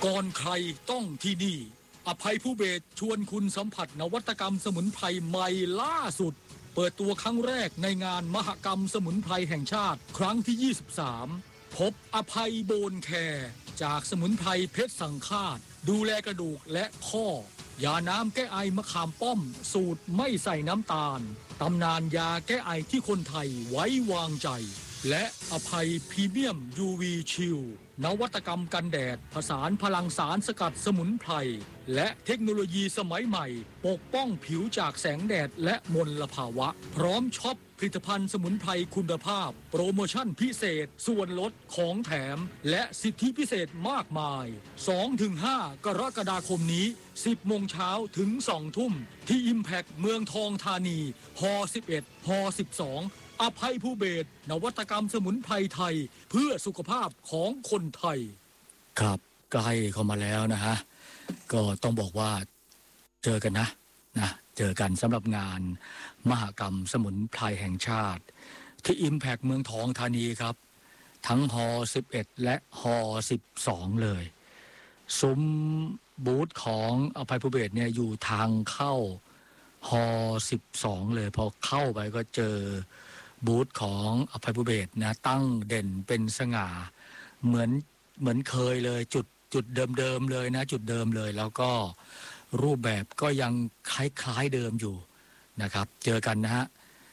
ก่อนใครต้องที่นี่อภัยภูเบศรชวนคุณสัมผัสนวัตกรรมสมุนไพรใหม่ล่าสุดเปิดตัวครั้งแรกในงานมหกรรมสมุนไพรแห่งชาติครั้งที่ 23 พบอภัยโบนแคร์จากสมุนไพรเพชรสังฆาตดูแลกระดูกและข้อยาน้ำแก้ไอมะขามป้อมสูตรไม่ใส่น้ำตาลตำนานยาแก้ไอที่คนไทยไว้วางใจและอภัยพรีเมียม UV ชิลนวัตกรรมกันแดดผสานพลังสารสกัดสมุนไพรและเทคโนโลยีสมัยใหม่ปกป้องผิวจากแสงแดดและมลภาวะพร้อมช็อปผลิตภัณฑ์สมุนไพรคุณภาพโปรโมชั่นพิเศษส่วนลดของแถมและสิทธิพิเศษมากมาย 2-5 กรกฎาคมนี้ 10 โมงเช้าถึง 2 ทุ่มที่ Impact เมืองทองธานีฮ11ฮ12อภัยภูเบศรนวัตกรรมสมุนไพรไทยเพื่อสุขภาพของคนไทยครับใกล้เข้ามาแล้วนะฮะก็ต้องบอกว่าเจอกันนะเจอกันสำหรับงานมหกรรมสมุนไพรแห่งชาติที่ Impact เมืองทองธานีครับทั้งฮ11และฮ12เลยซุ้มบูธของอภัยภูเบศรเนี่ยอยู่ทางเข้าฮ12เลยพอเข้าไปก็เจอบูธของอภัยภูเบศรนะตั้งเด่นเป็นสง่าเหมือนเคยเลยจุดเดิมเลยนะจุดเดิมเลยแล้วก็รูปแบบก็ยังคล้ายเดิมอยู่นะครับเจอกันนะฮะ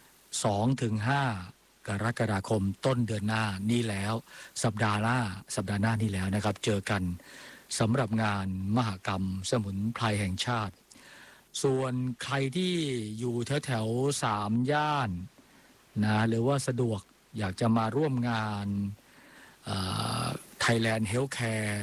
2-5 กรกฎาคมต้นเดือนหน้านี่แล้วสัปดาห์หน้านี่แล้วนะครับเจอกันสำหรับงานมหกรรมสมุนไพรแห่งชาติส่วนใครที่อยู่แถว3 ย่านนะหรือว่าสะดวกอยากจะมาร่วมงาน Thailand Healthcare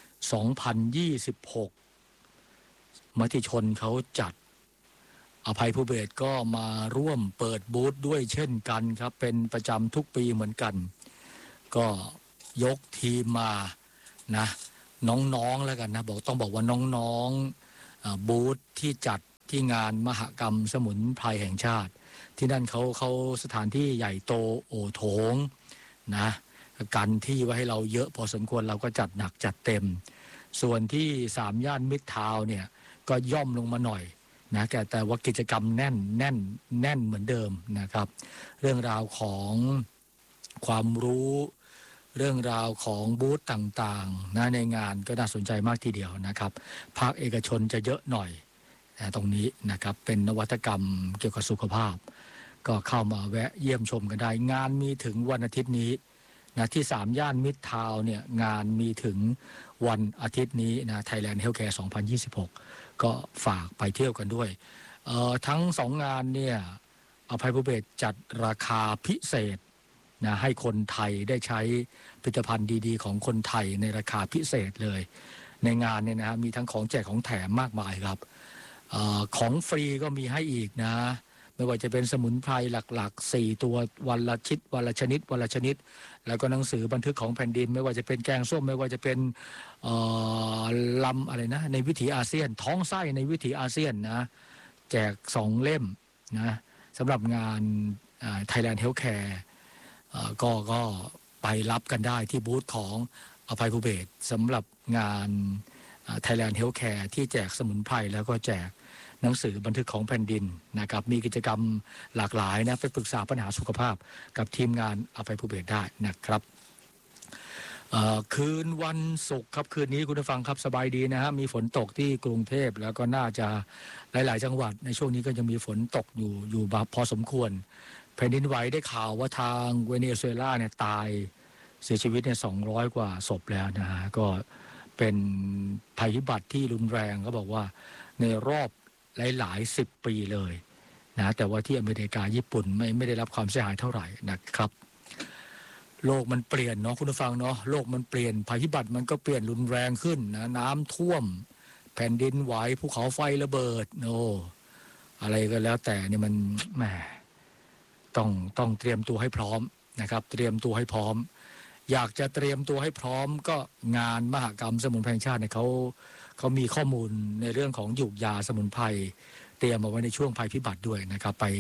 2026 มติชนเขาจัดอภัยภูเบศรก็มาร่วมเปิดบูธด้วยเช่นกันครับเป็นประจำทุกปีเหมือนกันก็ยกทีมมานะน้องๆแล้วกันนะต้องบอกว่าน้องๆบูธที่จัดที่งานมหกรรมสมุนไพรแห่งชาติที่นั่นเขาสถานที่ใหญ่โตโอโถงนะกันที่ไว้ให้เราเยอะพอสมควรเราก็จัดหนักจัดเต็มส่วนที่3 ย่านมิตรทาวน์เนี่ยก็ย่อมลงมาหน่อยนะแต่ว่ากิจกรรมแน่นเหมือนเดิมนะครับเรื่องราวของความรู้เรื่องราวของบูธต่างๆนะในงานก็น่าสนใจมากทีเดียวนะครับภาคเอกชนจะเยอะหน่อยตรงนี้นะครับเป็นนวัตกรรมเกี่ยวกับสุขภาพก็เข้ามาแวะเยี่ยมชมกันได้งานมีถึงวันอาทิตย์นี้นะที่3 ย่านมิตรทาวน์เนี่ยงานมีถึงวันอาทิตย์นี้นะ Thailand Healthcare 2026 ก็ฝากไปเที่ยวกันด้วยทั้ง2 งานเนี่ยอภัยภูเบศรจัดราคาพิเศษนะให้คนไทยได้ใช้ผลิตภัณฑ์ดีๆของคนไทยในราคาพิเศษเลยในงานเนี่ยนะมีทั้งของแจกของแถมมากมายครับของฟรีก็มีให้อีกนะไม่ว่าจะเป็นสมุนไพรหลักๆ4 ตัววันละชนิดแล้วก็หนังสือบันทึกของแผ่นดินไม่ว่าจะเป็นแกงส้มไม่ว่าจะเป็นลำอะไรนะในวิถีอาเซียนท้องไส้ในวิถีอาเซียนนะแจก2 เล่มนะสำหรับงานThailand Healthcare ก็ไปรับกันได้ที่บูธของอภัยภูเบศรสำหรับงาน Thailand Healthcare ที่แจกสมุนไพรแล้วก็แจกหนังสือบันทึกของแผ่นดินนะครับมีกิจกรรมหลากหลายนะไปปรึกษาปัญหาสุขภาพกับทีมงานอภัยภูเบศรได้นะครับคืนวันศุกร์ครับคืนนี้คุณผู้ฟังครับสบายดีนะฮะมีฝนตกที่กรุงเทพแล้วก็น่าจะหลายๆจังหวัดในช่วงนี้ก็ยังมีฝนตกอยู่พอสมควรแผ่นดินไหวได้ข่าวว่าทางเวเนซุเอลาเนี่ยตายเสียชีวิตเนี่ย200 กว่าศพแล้วนะฮะก็เป็นภัยพิบัติที่รุนแรงเขาบอกว่าในรอบหลาย10 ปีเลยนะแต่ว่าที่อเมริกาญี่ปุ่นไม่ได้รับความเสียหายเท่าไหร่นะครับโลกมันเปลี่ยนเนาะคุณผู้ฟังเนาะโลกมันเปลี่ยนภัยพิบัติมันก็เปลี่ยนรุนแรงขึ้นนะน้ำท่วมแผ่นดินไหวภูเขาไฟระเบิดอะไรก็แล้วแต่เนี่ยมันแหมต้องเตรียมตัวให้พร้อมนะครับเตรียมตัวให้พร้อมอยากจะเตรียมตัวให้พร้อมก็งานมหกรรมสมุนไพรแห่งชาติเนี่ยเขามีข้อมูลในเรื่องของหยูกยาสมุนไพรเตรียมเอาไว้ในช่วงภัยพิบัติด้วยนะครับไป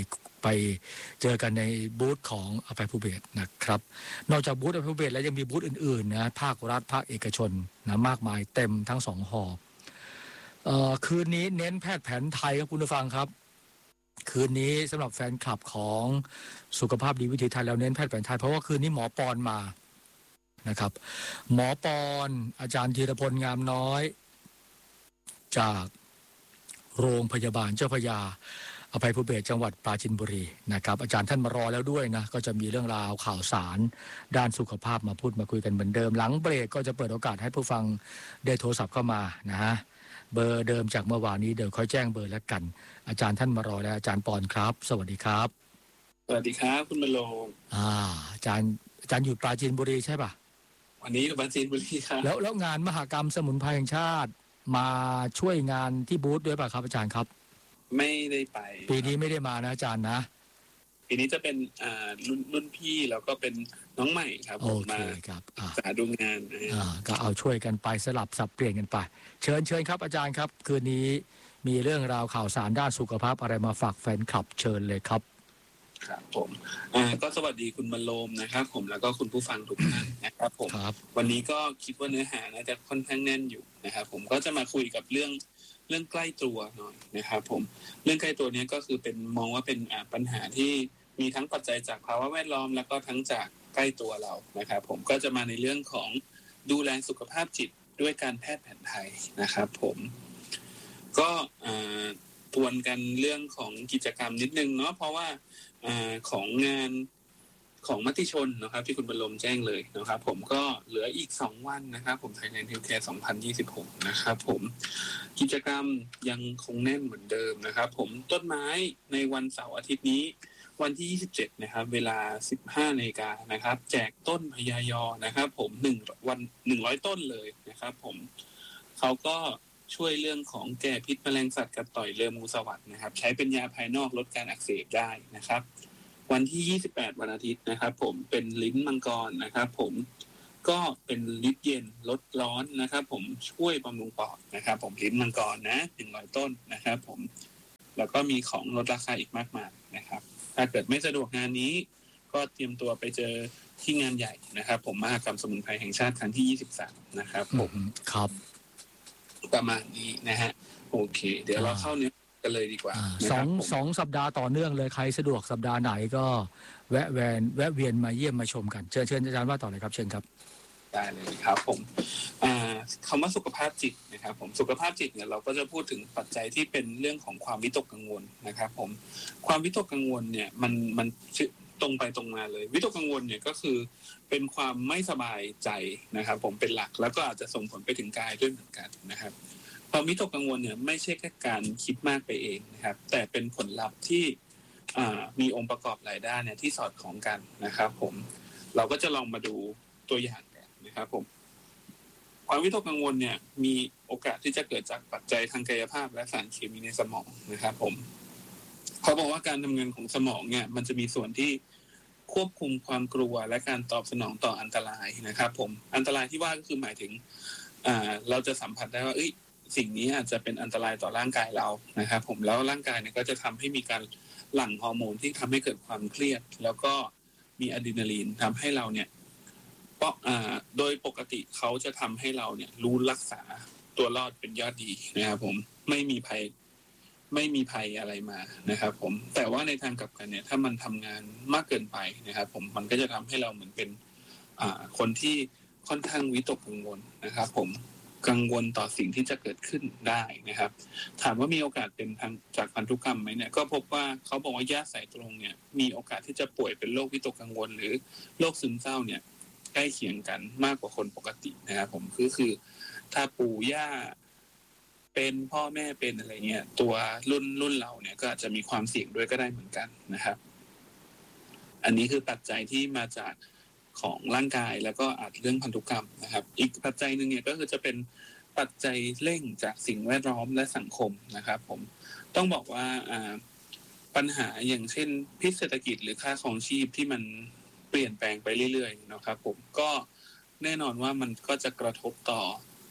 ไปเจอกันในบูธของอภัยภูเบศรนะครับนอกจากบูธอภัยภูเบศรแล้วยังมีบูธอื่นๆนะภาครัฐภาคเอกชนนะมากมายเต็มทั้ง2 หอคืนนี้เน้นแพทย์แผนไทยครับคุณผู้ฟังครับคืนนี้สำหรับแฟนคลับของสุขภาพดีวิถีไทยแล้วเน้นแพทย์แผนไทยเพราะว่าคืนนี้หมอปอนมานะครับหมอปอนอาจารย์ธีรพลงามน้อยจากโรงพยาบาลเจ้าพระยาอภัยภูเบศรจังหวัดปราจีนบุรีนะครับอาจารย์ท่านมารอแล้วด้วยนะก็จะมีเรื่องราวข่าวสารด้านสุขภาพมาพูดมาคุยกันเหมือนเดิมหลังเบรกก็จะเปิดโอกาสให้ผู้ฟังได้โทรศัพท์เข้ามานะฮะเบอร์เดิมจากเมื่อวานนี้เดี๋ยวค่อยแจ้งเบอร์แล้วกันอาจารย์ท่านมารอแล้วอาจารย์ปอนครับสวัสดีครับสวัสดีครับคุณบรรลงอาจารย์อยู่ปราจีนบุรีใช่ป่ะวันนี้อยู่ปราจีนบุรีครับแล้วงานมหกรรมสมุนไพรแห่งชาติมาช่วยงานที่บูธด้วยป่ะครับอาจารย์ครับไม่ได้ไปปีนี้ไม่ได้มานะอาจารย์นะปีนี้จะเป็นรุ่นพี่แล้วก็เป็นน้องใหม่ครับโอเคครับสาดูงานก็เอาช่วยกันไปสลับสับเปลี่ยนกันไปเชิญครับอาจารย์ครับคืนนี้มีเรื่องราวข่าวสารด้านสุขภาพอะไรมาฝากแฟนคลับเชิญเลยครับครับผมก็สวัสดีคุณบรรลมนะครับผมแล้วก็คุณผู้ฟังทุกท่านนะครับผมวันนี้ก็คิดว่าเนื้อหาน่าจะค่อนข้างแน่นอยู่นะครับผมก็จะมาคุยกับเรื่องใกล้ตัวหน่อยนะครับผมเรื่องใกล้ตัวนี้ก็คือเป็นมองว่าเป็นปัญหาที่มีทั้งปัจจัยจากภาวะแวดล้อมแล้วก็ทั้งจากใกล้ตัวเรานะครับผมก็จะมาในเรื่องของดูแลสุขภาพจิตด้วยการแพทย์แผนไทยนะครับผมก็ทวนกันเรื่องของกิจกรรมนิดนึงเนาะเพราะว่าของงานของมติชนนะครับที่คุณบรรลมแจ้งเลยนะครับผมก็เหลืออีก2วันนะครับผม Thailand Healthcare 2026นะครับผมกิจกรรมยังคงแน่นเหมือนเดิมนะครับผมต้นไม้ในวันเสาร์อาทิตย์นี้วันที่27นะครับเวลา 15 นาฬิกานะครับแจกต้นพญายอนะครับผม100 ต้นเลยนะครับผมเขาก็ช่วยเรื่องของแก้พิษแมลงสัตว์กัดต่อยเรืองูสวัสดนะครับใช้เป็นยาภายนอกลดการอักเสบได้นะครับวันที่28วันอาทิตย์นะครับผมเป็นลิ้นมังกรนะครับผมก็เป็นลิตรเย็นลดร้อนนะครับผมช่วยบำรุงปอดนะครับผมลิ้นมังกรนะ100 ต้นนะครับผมแล้วก็มีของลดราคาอีกมากมายนะครับถ้าเกิดไม่สะดวกงานนี้ก็เตรียมตัวไปเจอที่งานใหญ่นะครับผมมหกรรมสมุนไพรแห่งชาติครั้งที่23นะครับผมครับประมาณนี้นะฮะโอเคเดี๋ยวเราเข้าเนื้อกันเลยดีกว่าสองสัปดาห์ต่อเนื่องเลยใครสะดวกสัปดาห์ไหนก็แวะเวียนมาเยี่ยมมาชมกันเชิญอาจารย์ว่าต่อเลยครับเชิญครับได้เลยครับผมคำว่าสุขภาพจิตนะครับผมสุขภาพจิตเนี่ยเราก็จะพูดถึงปัจจัยที่เป็นเรื่องของความวิตกกังวลนะครับผมความวิตกกังวลเนี่ยมันตรงไปตรงมาเลยวิตกกังวลเนี่ยก็คือเป็นความไม่สบายใจนะครับผมเป็นหลักแล้วก็อาจจะส่งผลไปถึงกายด้วยเหมือนกันนะครับความวิตกกังวลเนี่ยไม่ใช่แค่การคิดมากไปเองนะครับแต่เป็นผลลัพธ์ที่มีองค์ประกอบหลายด้านเนี่ยที่สอดคล้องกันนะครับผมเราก็จะลองมาดูตัวอย่างกันนะครับผมความวิตกกังวลเนี่ยมีโอกาสที่จะเกิดจากปัจจัยทางกายภาพและสารเคมีในสมองนะครับผมเขาบอกว่าการทำงานของสมองเนี่ยมันจะมีส่วนที่ควบคุมความกลัวและการตอบสนองต่ออันตรายนะครับผมอันตรายที่ว่าก็คือหมายถึงเราจะสัมผัสได้ว่าสิ่งนี้อาจจะเป็นอันตรายต่อร่างกายเรานะครับผมแล้วร่างกายเนี่ยก็จะทำให้มีการหลั่งฮอร์โมนที่ทำให้เกิดความเครียดแล้วก็มีอะดรีนาลีนทำให้เราเนี่ยโดยปกติเขาจะทำให้เราเนี่ยรู้รักษาตัวรอดเป็นยอดดีนะครับผมไม่มีภัยอะไรมานะครับผมแต่ว่าในทางกลับกันเนี่ยถ้ามันทำงานมากเกินไปนะครับผมมันก็จะทำให้เราเหมือนเป็นคนที่ค่อนข้างวิตกกังวลนะครับผมกังวลต่อสิ่งที่จะเกิดขึ้นได้นะครับถามว่ามีโอกาสเป็นทางจากพันธุกรรมไหมเนี่ยก็พบว่าเขาบอกว่าญาติสายตรงเนี่ยมีโอกาสที่จะป่วยเป็นโรควิตกกังวลหรือโรคซึมเศร้าเนี่ยใกล้เคียงกันมากกว่าคนปกตินะครับผมคือถ้าปู่ย่าเป็นพ่อแม่เป็นอะไรเงี้ยตัวรุ่นเราเนี่ยก็อาจจะมีความเสี่ยงด้วยก็ได้เหมือนกันนะครับอันนี้คือปัจจัยที่มาจากของร่างกายแล้วก็อาจเรื่องพันธุกรรมนะครับอีกปัจจัยนึงเนี่ยก็คือจะเป็นปัจจัยเร่งจากสิ่งแวดล้อมและสังคมนะครับผมต้องบอกว่าปัญหาอย่างเช่นพิษเศรษฐกิจหรือค่าครองชีพที่มันเปลี่ยนแปลงไปเรื่อยๆนะครับผมก็แน่นอนว่ามันก็จะกระทบต่อ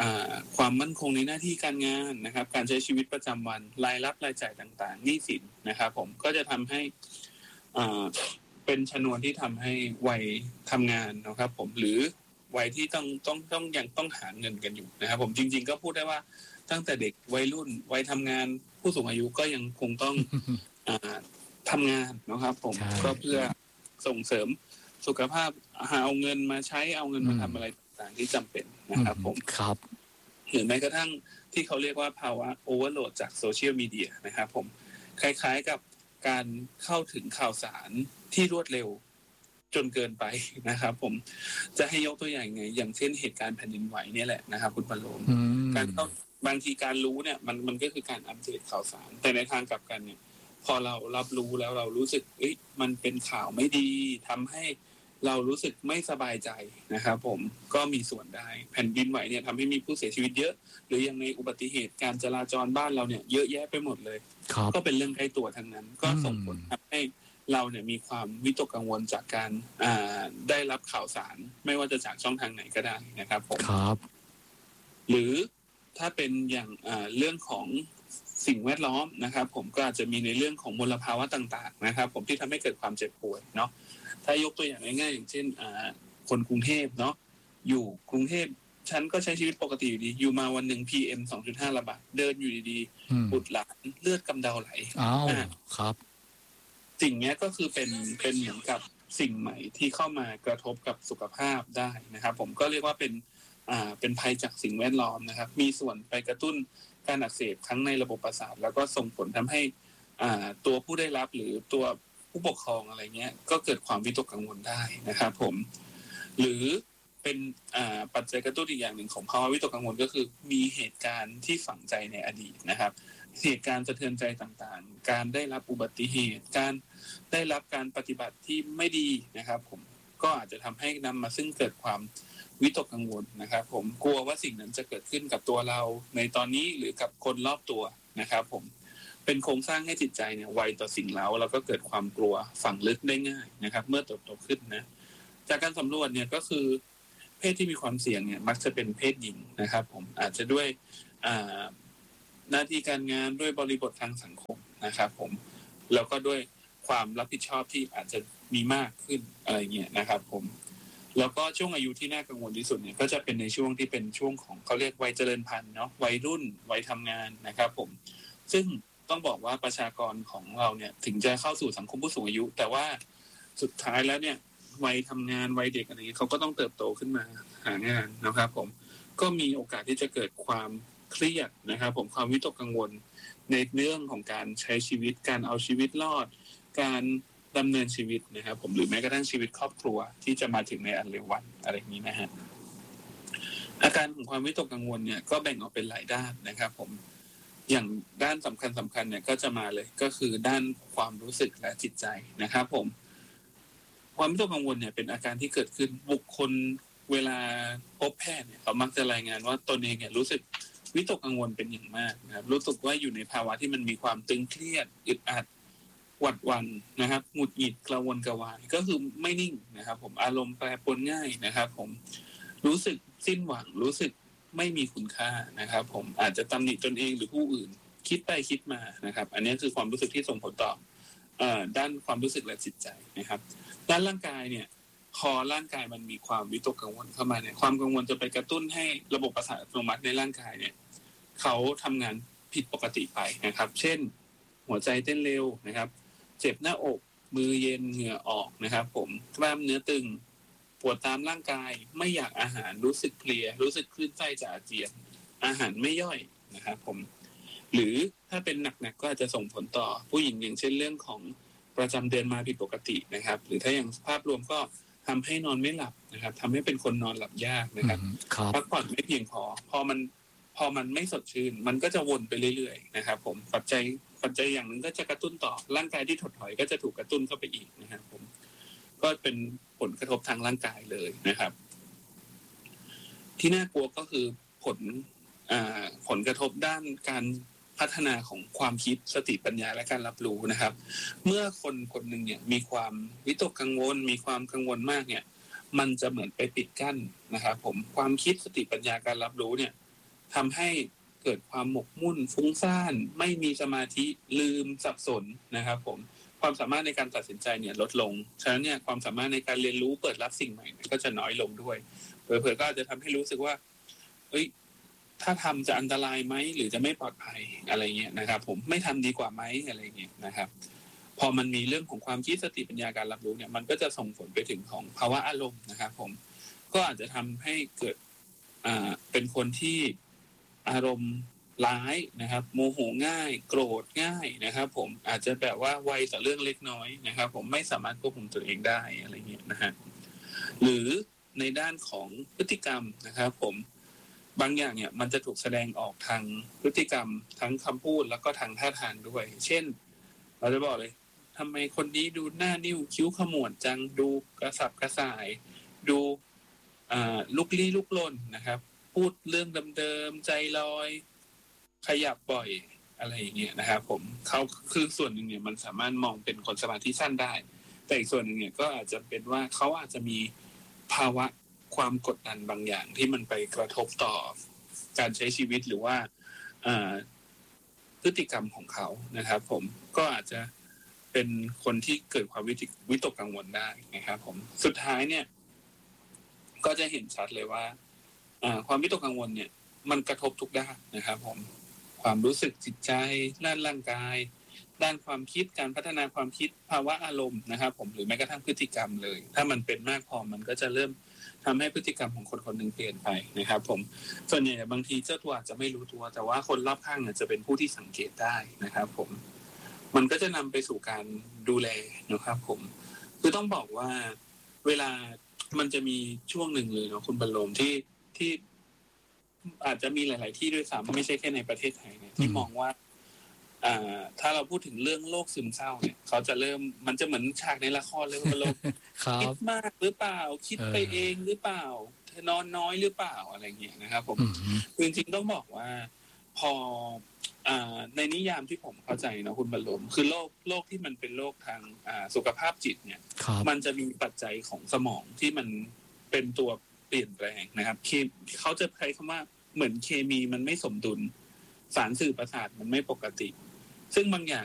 ความมั่นคงในหน้าที่การงานนะครับการใช้ชีวิตประจำวันรายรับรายจ่ายต่างๆหนี้สินนะครับผมก็จะทำให้เป็นชนวนที่ทำให้วัยทำงานนะครับผมหรือวัยที่ต้องยังต้องหาเงินกันอยู่นะครับผมจริงๆก็พูดได้ว่าตั้งแต่เด็กวัยรุ่นวัยทำงานผู้สูงอายุก็ยังคงต้อง ทำงานนะครับผมก็เพื่อส่งเสริมสุขภาพหาเอาเงินมาใช้เอาเงินมาทำอะไรต่างๆที่จำเป็นนะครับผมครับหรือแม้กระทั่งที่เขาเรียกว่าภาวะโอเวอร์โหลดจากโซเชียลมีเดียนะครับผมคล้ายๆกับการเข้าถึงข่าวสารที่รวดเร็วจนเกินไปนะครับผมจะให้ยกตัวอย่างไงอย่างเช่นเหตุการณ์แผ่นดินไหวเนี่ยแหละนะครับคุณปรโลมการเข้าบางทีการรู้เนี่ยมันก็คือการอัปเดตข่าวสารแต่ในทางกลับกันเนี่ยพอเรารับรู้แล้วเรารู้สึกมันเป็นข่าวไม่ดีทำให้เรารู้สึกไม่สบายใจนะครับผมก็มีส่วนได้แผ่นดินไหวเนี่ยทำให้มีผู้เสียชีวิตเยอะหรืออย่างในอุบัติเหตุการจราจรบ้านเราเนี่ยเยอะแยะไปหมดเลยก็เป็นเรื่องใกล้ตัวทั้งนั้นก็ส่งผลทำให้เราเนี่ยมีความวิตกกังวลจากการได้รับข่าวสารไม่ว่าจะจากช่องทางไหนก็ได้นะครับผมครับหรือถ้าเป็นอย่างเรื่องของสิ่งแวดล้อมนะครับผมก็อาจจะมีในเรื่องของมลภาวะต่างๆนะครับผมที่ทำให้เกิดความเจ็บป่วยเนาะถ้ายกตัวอย่างง่ายๆอย่างเช่นคนกรุงเทพเนาะอยู่กรุงเทพฉันก็ใช้ชีวิตปกติอยู่ดีอยู่มาวันหนึ่ง PM 2.5 ระบาดเดินอยู่ดีๆบุตรหลานเลือดกำเดาไหลครับสิ่งนี้ก็คือเป็นเหมือนกับสิ่งใหม่ที่เข้ามากระทบกับสุขภาพได้นะครับผมก็เรียกว่าเป็นภัยจากสิ่งแวดล้อมนะครับมีส่วนไปกระตุ้นการอักเสบทั้งในระบบประสาทแล้วก็ส่งผลทำให้ตัวผู้ได้รับหรือตัวผู้ปกครองอะไรเงี้ยก็เกิดความวิตกกังวลได้นะครับผมหรือเป็นปัจจัยกระตุ้นอีกอย่างหนึ่งของภาวะวิตกกังวลก็คือมีเหตุการณ์ที่ฝังใจในอดีตนะครับเหตุการณ์สะเทือนใจต่างๆการได้รับอุบัติเหตุการได้รับการปฏิบัติที่ไม่ดีนะครับผมก็อาจจะทำให้นำมาซึ่งเกิดความวิตกกังวลนะครับผมกลัวว่าสิ่งนั้นจะเกิดขึ้นกับตัวเราในตอนนี้หรือกับคนรอบตัวนะครับผมเป็นโครงสร้างให้จิตใจเนี่ยไวต่อสิ่งเร้าแล้วก็เกิดความกลัวฝังลึกได้ง่ายนะครับเมื่อเติบโตขึ้นนะจากการสำรวจเนี่ยก็คือเพศที่มีความเสี่ยงเนี่ยมักจะเป็นเพศหญิงนะครับผมอาจจะด้วยหน้าที่การงานด้วยบริบททางสังคมนะครับผมแล้วก็ด้วยความรับผิดชอบที่อาจจะมีมากขึ้นอะไรเงี้ยนะครับผมแล้วก็ช่วงอายุที่น่ากังวลที่สุดเนี่ยก็จะเป็นในช่วงที่เป็นช่วงของเขาเรียกวัยเจริญพันธุ์เนาะวัยรุ่นวัยทำงานนะครับผมซึ่งต้องบอกว่าประชากรของเราเนี่ยถึงจะเข้าสู่สังคมผู้สูงอายุแต่ว่าสุดท้ายแล้วเนี่ยวัยทำงานวัยเด็กอะไรอย่างนี้เขาก็ต้องเติบโตขึ้นมาหางานนะครับผมก็มีโอกาสที่จะเกิดความเครียดนะครับผมความวิตกกังวลในเรื่องของการใช้ชีวิตการเอาชีวิตรอดการดำเนินชีวิตนะครับผมหรือแม้กระทั่งชีวิตครอบครัวที่จะมาถึงในอันเร็ววันอะไรอย่างนี้นะฮะอาการของความวิตกกังวลเนี่ยก็แบ่งออกเป็นหลายด้านนะครับผมอย่างด้านสำคัญเนี่ยก็จะมาเลยก็คือด้านความรู้สึกและจิตใจนะครับผมความวิตกกังวลเนี่ยเป็นอาการที่เกิดขึ้นบุคคลเวลาพบแพทย์เนี่ยเขามักจะรายงานว่าตนเองเนี่ยรู้สึกวิตกกังวลเป็นอย่างมากนะครับรู้สึกว่าอยู่ในภาวะที่มันมีความตึงเครียดอึดอัดหวาดหวั่นนะครับหงุดหงิดกระวนกระวายก็คือไม่นิ่งนะครับผมอารมณ์แปรปรวนง่ายนะครับผมรู้สึกสิ้นหวังรู้สึกไม่มีคุณค่านะครับผมอาจจะตำหนิตนเองหรือผู้อื่นคิดไปคิดมานะครับอันนี้คือความรู้สึกที่ส่งผลต่อด้านความรู้สึกและจิตใจนะครับด้านร่างกายเนี่ยพอร่างกายมันมีความวิตกกังวลเข้ามาเนี่ยความกังวลจะไปกระตุ้นให้ระบบประสาทอัตโนมัติในร่างกายเนี่ยเขาทำงานผิดปกติไปนะครับเช่นหัวใจเต้นเร็วนะครับเจ็บหน้าอกมือเย็นเหงื่อออกนะครับผมกล้ามเนื้อตึงปวดตามร่างกายไม่อยากอาหารรู้สึกเพลียรู้สึกคลื่นไส้จะอาเจียนอาหารไม่ย่อยนะครับผมหรือถ้าเป็นหนักๆก็อาจจะส่งผลต่อผู้หญิงอย่างเช่นเรื่องของประจำเดือนมาผิดปกตินะครับหรือถ้าอย่างภาพรวมก็ทำให้นอนไม่หลับนะครับทำให้เป็นคนนอนหลับยากนะครับพักผ่อนไม่เพียงพอมันไม่สดชื่นมันก็จะวนไปเรื่อยๆนะครับผมปัจจัยอย่างหนึ่งก็จะกระตุ้นต่อร่างกายที่ถดถอยก็จะถูกกระตุ้นเข้าไปอีกนะครับผมก็เป็นผลกระทบทางร่างกายเลยนะครับที่น่ากลัวก็คือผลกระทบด้านการพัฒนาของความคิดสติปัญญาและการรับรู้นะครับเมื่อคนหนึ่งเนี่ยมีความวิตกกังวลมีความกังวลมากเนี่ยมันจะเหมือนไปปิดกั้นนะครับผมความคิดสติปัญญาการรับรู้เนี่ยทำให้เกิดความหมกมุ่นฟุ้งซ่านไม่มีสมาธิลืมสับสนนะครับผมความสามารถในการตัดสินใจเนี่ยลดลงฉะนั้นเนี่ยความสามารถในการเรียนรู้เปิดรับสิ่งใหม่ก็จะน้อยลงด้วยเผลอๆก็อาจจะทำให้รู้สึกว่าถ้าทำจะอันตรายไหมหรือจะไม่ปลอดภัยอะไรเงี้ยนะครับผมไม่ทำดีกว่าไหมอะไรเงี้ยนะครับพอมันมีเรื่องของความคิดสติปัญญาการรับรู้เนี่ยมันก็จะส่งผลไปถึงของภาวะอารมณ์นะครับผมก็อาจจะทำให้เกิดเป็นคนที่อารมณ์ร้ายนะครับโมโหง่ายโกรธง่ายนะครับผมอาจจะแบบว่าไวต่อเรื่องเล็กน้อยนะครับผมไม่สามารถควบคุมตัวเองได้อะไรเงี้ยนะฮะหรือในด้านของพฤติกรรมนะครับผมบางอย่างเนี่ยมันจะถูกแสดงออกทางพฤติกรรมทั้งคำพูดแล้วก็ทางท่าทางด้วยเช่นเราจะบอกเลยทำไมคนนี้ดูหน้านิ้วคิ้วขมวดจังดูกระสับกระส่ายดูลุกลี้ลุกลนนะครับพูดเรื่องเดิมๆใจลอยขยับบ่อยอะไรอย่างเงี้ยนะครับผมเขาคือส่วนหนึ่งเนี่ยมันสามารถมองเป็นคนสมาธิสั้นได้แต่อีกส่วนหนึ่งเนี่ยก็อาจจะเป็นว่าเขาอาจจะมีภาวะความกดดันบางอย่างที่มันไปกระทบต่อการใช้ชีวิตหรือว่าพฤติกรรมของเขานะครับผมก็อาจจะเป็นคนที่เกิดความวิตกกังวลได้นะครับผมสุดท้ายเนี่ยก็จะเห็นชัดเลยว่าความวิตกกังวลเนี่ยมันกระทบทุกด้านนะครับผมความรู้สึกจิตใจด้านร่างกายด้านความคิดการพัฒนาความคิดภาวะอารมณ์นะครับผมหรือแม้กระทั่งพฤติกรรมเลยถ้ามันเป็นมากพอมันก็จะเริ่มทำให้พฤติกรรมของคนคนหนึ่งเปลี่ยนไปนะครับผมส่วนใหญ่บางทีเจ้าตัวอาจจะไม่รู้ตัวแต่ว่าคนรอบข้างเนี่ยจะเป็นผู้ที่สังเกตได้นะครับผมมันก็จะนำไปสู่การดูแลนะครับผมคือต้องบอกว่าเวลามันจะมีช่วงหนึ่งเลยเนาะคุณบรรลมที่อาจจะมีหลาย ๆ ที่ด้วยซ้ำไม่ใช่แค่ในประเทศไทยเนี่ยที่มองว่าถ้าเราพูดถึงเรื่องโรคซึมเศร้าเนี่ยเขาจะเริ่มมันจะเหมือนฉากในละครเลยคุณบรรลม คิดมากหรือเปล่าคิดไปเองหรือเปล่าเธอนอนน้อยหรือเปล่าอะไรเงี้ยนะครับผมจริงๆต้องบอกว่าพอในนิยามที่ผมเข้าใจนะคุณบรรลมคือโรคที่มันเป็นโรคทางสุขภาพจิตเนี่ยมันจะมีปัจจัยของสมองที่มันเป็นตัวเปลี่ยนแปลงนะครับเขาจะใช้คำว่าเหมือนเคมีมันไม่สมดุลสารสื่อประสาทมันไม่ปกติซึ่งบางอย่าง